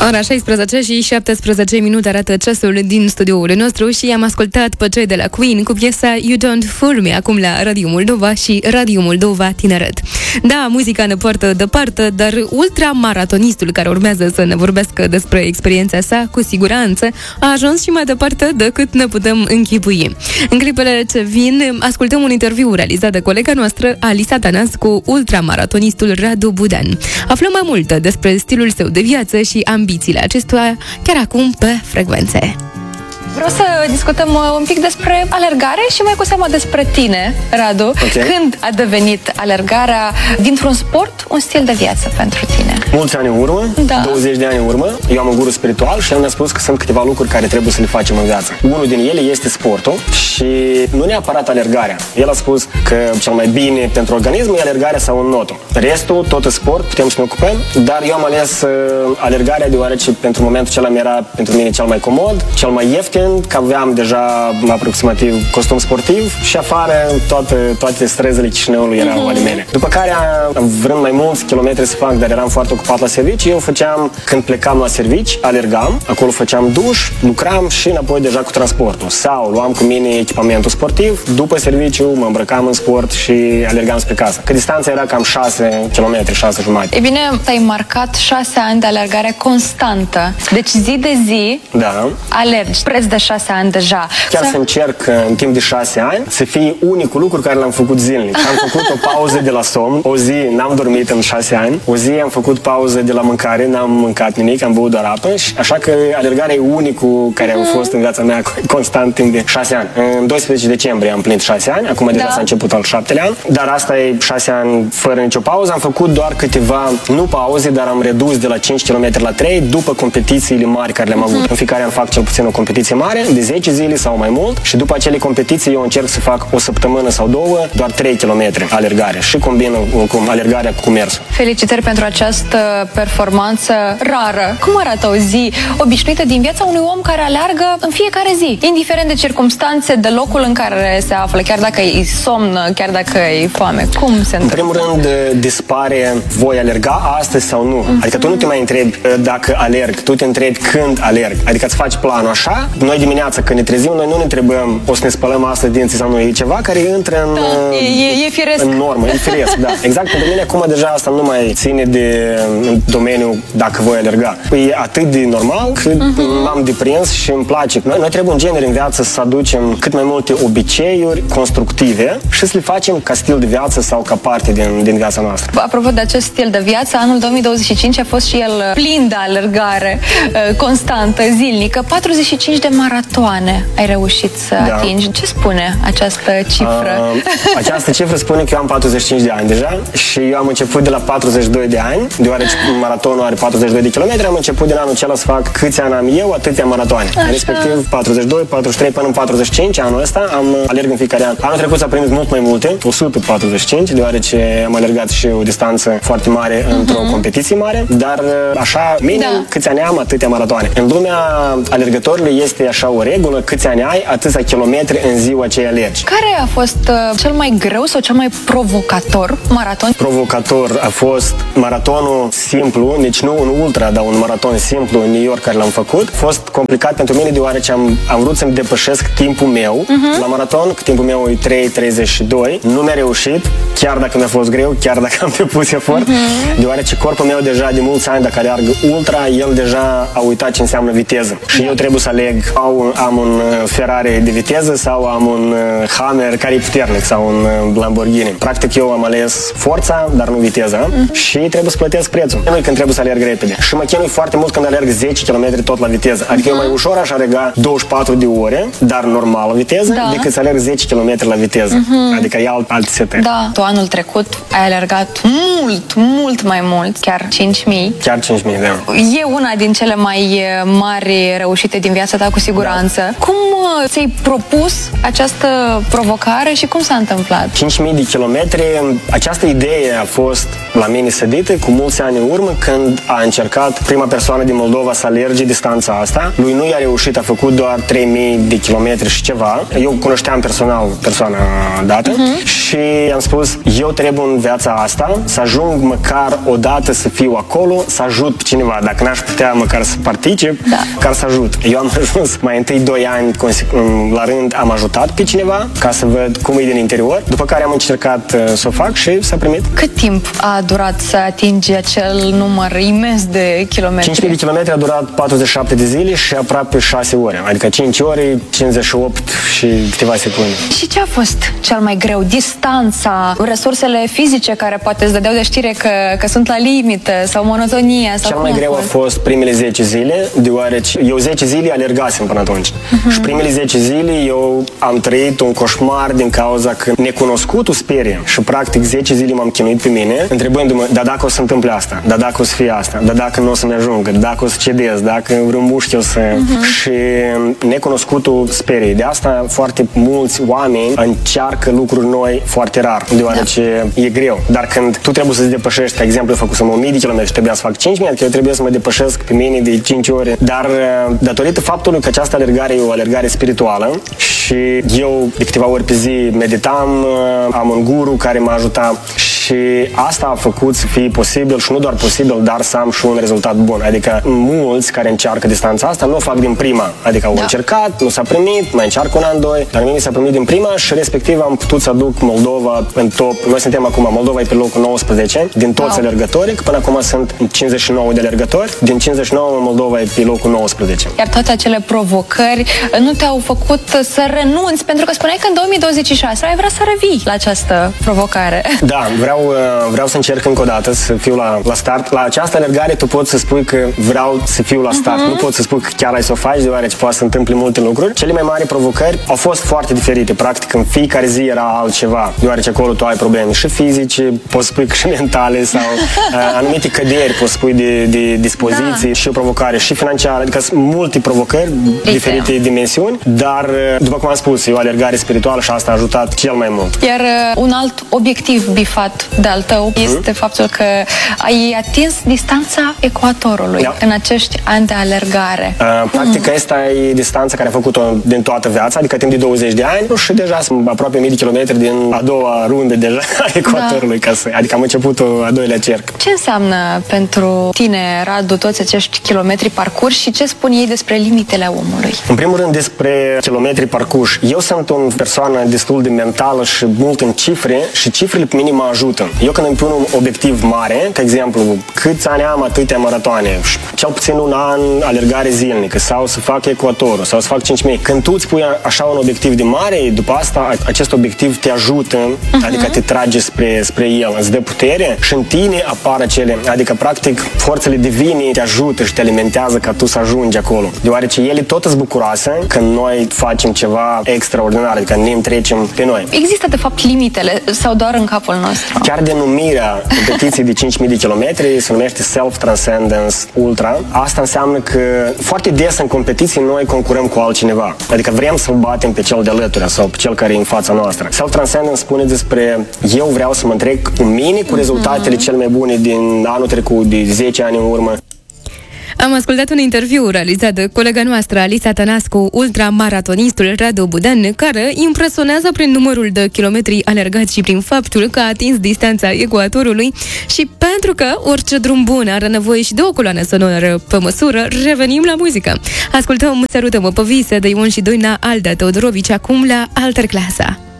Ora 16 și 17 minute arată ceasul din studioul nostru și am ascultat pe cei de la Queen cu piesa You Don't Fool Me acum la Radio Moldova și Radio Moldova Tineret. Da, muzica ne poartă departe, dar ultramaratonistul care urmează să ne vorbească despre experiența sa, cu siguranță a ajuns și mai departe decât ne putem închipui. În clipele ce vin, ascultăm un interviu realizat de colega noastră, Alisa Tănase, cu ultramaratonistul Radu Budan. Aflăm mai multe despre stilul său de viață și ambițiile acestuia chiar acum pe Frecvențe. Vreau să discutăm un pic despre alergare și mai cu seamă despre tine, Radu. Okay. Când a devenit alergarea dintr-un sport un stil de viață pentru tine? Mulți ani în urmă, Da. 20 de ani în urmă, eu am un guru spiritual și el mi-a spus că sunt câteva lucruri care trebuie să le facem în viață. Unul din ele este sportul și nu neapărat alergarea. El a spus că cel mai bine pentru organism e alergarea sau înnotul. Restul, tot e sport, putem să ne ocupăm, dar eu am ales alergarea deoarece pentru momentul acela era pentru mine cel mai comod, cel mai ieftin, că aveam deja aproximativ costum sportiv și afară toate străzile Chișinăului erau ale mele. După care, vrând mai mulți kilometri să fac, dar eram foarte ocupat la serviciu, eu făceam, când plecam la servici, alergam, acolo făceam duș, lucram și înapoi deja cu transportul. Sau luam cu mine echipamentul sportiv, după serviciu mă îmbrăcam în sport și alergam spre casă. Că distanța era cam 6 km, 6 jumate. E bine, ai marcat 6 ani de alergare constantă. Deci zi de zi alergi. Preț de 6 ani deja. Chiar să încerc în timp de 6 ani să fie unicul lucru care l-am făcut zilnic. Am făcut o pauză de la somn, o zi n-am dormit în 6 ani, o zi am făcut pauză de la mâncare, n-am mâncat nimic, am băut doar apă și așa că alergarea e unicul care a fost în viața mea constant timp de 6 ani. În 12 decembrie am plinit 6 ani, acum deja s-a început al 7-lea an, dar asta e 6 ani fără nicio pauză. Am făcut doar câteva, nu pauze, dar am redus de la 5 km la 3 după competițiile mari care le-am avut. În fiecare an fac cel puțin o competiție mare, de 10 zile sau mai mult și după acele competiții eu încerc să fac o săptămână sau două, doar 3 km alergare și combin alergarea cu mersul. Felicitări pentru această performanță rară. Cum arată o zi obișnuită din viața unui om care aleargă în fiecare zi, indiferent de circumstanțe, de locul în care se află, chiar dacă e somn, chiar dacă e foame? Cum se întâmplă? În primul rând, dispare voi alerga astăzi sau nu. Adică tu nu te mai întrebi dacă alerg, tu te întrebi când alerg. Adică îți faci planul așa. Noi dimineața când ne trezim, noi nu ne întrebăm o să ne spălăm astăzi dinții sau nu. E ceva care intră în, e firesc. În normă, e firesc, da. Exact, pentru mine acum deja asta nu mai ține de domeniul dacă voi alerga. E atât de normal cât m-am deprins și îmi place. Noi trebuie în genere în viață să aducem cât mai multe obiceiuri constructive și să le facem ca stil de viață sau ca parte din viața noastră. Apropo de acest stil de viață, anul 2025 a fost și el plin de alergare constantă, zilnică. 45 de maratoane ai reușit să atingi. Ce spune această cifră? Această cifră spune că eu am 45 de ani deja și eu am început de la 42 de ani, deoarece maratonul are 42 de kilometri, am început din anul acela să fac câți ani am eu, atâtea maratoane. Respectiv 42, 43 până în 45 anul ăsta am alerg în fiecare an. Anul trecut s-a prins mult mai multe, 145, deoarece am alergat și o distanță foarte mare într-o competiție mare, dar așa, minim câți ani am, atâtea maratoane. În lumea alergătorilor este așa o regulă, câți ani ai, atâția kilometri în ziua ce alergi. Care a fost cel mai greu sau cel mai provocator maraton? Provocator a fost maratonul simplu, deci nu un ultra, dar un maraton simplu în New York care l-am făcut. A fost complicat pentru mine deoarece am vrut să-mi depășesc timpul meu la maraton, că timpul meu e 3:32. Nu mi-a reușit, chiar dacă mi-a fost greu, chiar dacă am depus efort, deoarece corpul meu deja de mulți ani, dacă aleargă ultra, el deja a uitat ce înseamnă viteză. Și eu trebuie să aleg, am un Ferrari de viteză sau am un Hammer care e puternic sau un Lamborghini. Practic eu am ales forța, dar nu viteza și trebuie să plătesc prețul. Nu când trebuie să alerg repede. Și mă chinui foarte mult când alerg 10 km tot la viteză. Adică eu mai ușor aș alerga 24 de ore, dar normală viteză, decât să alerg 10 km la viteză. Adică e alt setări. Da, tu anul trecut ai alergat mult mai mult, chiar 5.000. Chiar 5.000, da. E una din cele mai mari reușite din viața ta, cu siguranță. Cum ți-ai propus această provocare și cum s-a întâmplat? 5.000 de kilometri, această idee a fost la mine sădită cu mulți ani în urmă, când a încercat prima persoană din Moldova să alerge distanța asta. Lui nu i-a reușit, a făcut doar 3000 de kilometri și ceva. Eu cunoșteam personal persoana dată și i-am spus, eu trebuie în viața asta să ajung măcar o dată să fiu acolo, să ajut pe cineva. Dacă n-aș putea măcar să particip, ca să ajut. Eu am ajuns mai întâi 2 ani la rând, am ajutat pe cineva ca să văd cum e din interior, după care am încercat să o fac și s-a primit. Cât timp a durat să atingi acel număr imens de kilometri? 5.000 de kilometri a durat 47 de zile și aproape 6 ore, adică 5 ore, 58 și câteva secunde. Și ce a fost cel mai greu? Distanța, resursele fizice care poate îți dădeau de știre că sunt la limită sau monotonia? Sau cel mai greu a fost primele 10 zile, deoarece eu 10 zile alergasem până atunci. Și primele 10 zile eu am trăit un coșmar din cauza că necunoscutul sperie și practic 10 zile m-am chinuit pe mine, întrebându-mă, dar dacă o să întâmple asta, dar dacă o să fie asta, dar dacă nu o să-mi ajungă, dacă o să cedez, dacă vreun mușchi o să... Și necunoscutul sperie. De asta foarte mulți oameni încearcă lucruri noi foarte rar, deoarece e greu. Dar când tu trebuie să-ți depășești, de exemplu, eu făcusem 1000 de kilometri și trebuia să fac 5000, că eu trebuie să mă depășesc pe mine de 5 ore. Dar datorită faptului că această alergare e o alergare spirituală și eu de câteva ori pe zi meditam, am un guru care m-a ajutat și asta a făcut să fie posibil și nu doar posibil, dar să am și un rezultat bun. Adică mulți care încearcă distanța asta nu o fac din prima. Adică au încercat, nu s-a primit, mai încearcă un an, 2, dar mie mi s-a primit din prima și respectiv am putut să aduc Moldova în top. Noi suntem acum, Moldova e pe locul 19 din toți alergătorii, că până acum sunt 59 de alergători. Din 59 Moldova e pe locul 19. Iar toate acele provocări nu te-au făcut să renunți, pentru că spuneai că în 2026 ai vrea să revii la această provocare. Da, vreau să încerc încă o dată să fiu la start. La această alergare tu poți să spui că vreau să fiu la start. Nu poți să spui că chiar ai să o faci, deoarece poate să întâmple multe lucruri. Cele mai mari provocări au fost foarte diferite. Practic, în fiecare zi era altceva, deoarece acolo tu ai probleme și fizice, poți spui că și mentale sau anumite căderi, poți spui de dispoziții și o provocare și financiară. Adică sunt multe provocări, diferite dimensiuni, dar, după cum am spus, e o alergare spirituală și asta a ajutat cel mai mult. Iar un alt obiectiv bifat de-al tău este faptul că ai atins distanța ecuatorului în acești ani de alergare. Practic, asta e distanța care a făcut-o din toată viața, adică timp de 20 de ani și deja sunt aproape 1000 de kilometri din a doua rundă deja a ecuatorului, adică am început a doilea cerc. Ce înseamnă pentru tine, Radu, toți acești kilometri parcurși și ce spun ei despre limitele omului? În primul rând, despre kilometri parcurși. Eu sunt o persoană destul de mentală și mult în cifre și cifrele pe mine mă ajută. Eu când îmi pun un obiectiv mare, de exemplu, câți ani am atâtea maratoane, cel puțin un an alergare zilnică, sau să fac ecuatorul, sau să fac 5000. Când tu îți pui așa un obiectiv de mare, după asta acest obiectiv te ajută, adică te trage spre el, îți dă putere și în tine apar acele, adică practic forțele divine te ajută și te alimentează ca tu să ajungi acolo. Deoarece ele tot îți bucuroase când noi facem ceva extraordinar, adică ne trecem pe noi. Există de fapt limitele sau doar în capul nostru? Chiar denumirea competiției de 5000 de kilometri se numește Self-Transcendence Ultra. Asta înseamnă că foarte des în competiții noi concurăm cu altcineva. Adică vrem să-l batem pe cel de alături sau pe cel care e în fața noastră. Self-Transcendence spune despre eu vreau să mă întrec cu mine, cu rezultatele cele mai bune din anul trecut, de 10 ani în urmă. Am ascultat un interviu realizat de colega noastră, Alisa Tănascu, ultramaratonistul Radu Budan, care impresionează prin numărul de kilometri alergați și prin faptul că a atins distanța ecuatorului și pentru că orice drum bun are nevoie și de o coloană sonoră pe măsură, revenim la muzică. Ascultăm Sărută-mă pe vise de Ion și Doina Alda Teodorovici acum la Alterclasa.